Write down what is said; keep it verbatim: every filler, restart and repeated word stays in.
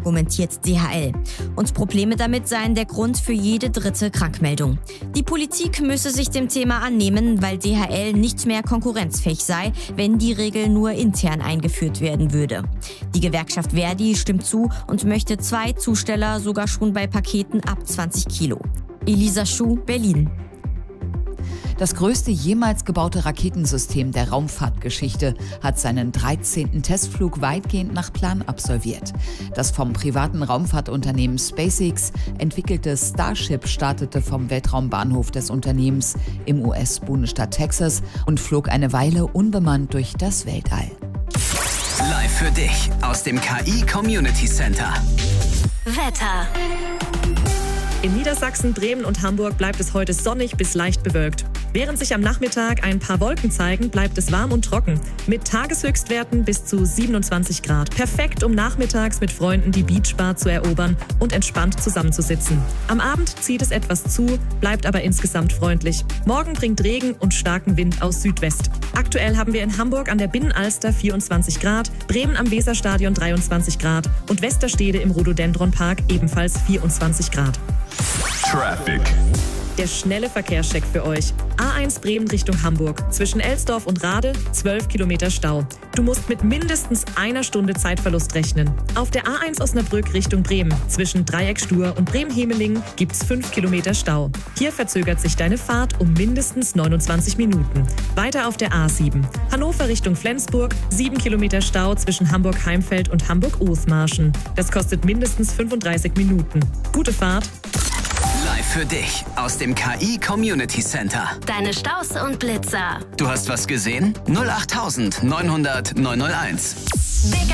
argumentiert D H L. Und Probleme damit seien der Grund für jede dritte Krankmeldung. Die Politik müsse sich dem Thema annehmen, weil D H L nicht mehr konkurrenzfähig sei, wenn die Regel nur intern eingeführt werden würde. Die Gewerkschaft Verdi stimmt zu und möchte zwei Zusteller sogar schon bei Paketen ab zwanzig Kilo. Elisa Schuh, Berlin. Das größte jemals gebaute Raketensystem der Raumfahrtgeschichte hat seinen dreizehnten Testflug weitgehend nach Plan absolviert. Das vom privaten Raumfahrtunternehmen SpaceX entwickelte Starship startete vom Weltraumbahnhof des Unternehmens im U S-Bundesstaat Texas und flog eine Weile unbemannt durch das Weltall. Live für dich aus dem K I Community Center. Wetter. In Niedersachsen, Bremen und Hamburg bleibt es heute sonnig bis leicht bewölkt. Während sich am Nachmittag ein paar Wolken zeigen, bleibt es warm und trocken. Mit Tageshöchstwerten bis zu siebenundzwanzig Grad. Perfekt, um nachmittags mit Freunden die Beachbar zu erobern und entspannt zusammenzusitzen. Am Abend zieht es etwas zu, bleibt aber insgesamt freundlich. Morgen bringt Regen und starken Wind aus Südwest. Aktuell haben wir in Hamburg an der Binnenalster vierundzwanzig Grad, Bremen am Weserstadion dreiundzwanzig Grad und Westerstede im Rhododendron-Park ebenfalls vierundzwanzig Grad. Traffic. Der schnelle Verkehrscheck für euch. A eins Bremen Richtung Hamburg. Zwischen Elsdorf und Rade zwölf Kilometer Stau. Du musst mit mindestens einer Stunde Zeitverlust rechnen. Auf der A eins Osnabrück Richtung Bremen. Zwischen Dreieck-Stur und Bremen-Hemeling gibt's fünf Kilometer Stau. Hier verzögert sich deine Fahrt um mindestens neunundzwanzig Minuten. Weiter auf der A sieben. Hannover Richtung Flensburg. sieben Kilometer Stau zwischen Hamburg-Heimfeld und Hamburg-Othmarschen. Das kostet mindestens fünfunddreißig Minuten. Gute Fahrt. Live für dich aus dem K I Community Center. Deine Staus und Blitzer. Du hast was gesehen? null acht neunhundert neunhunderteins.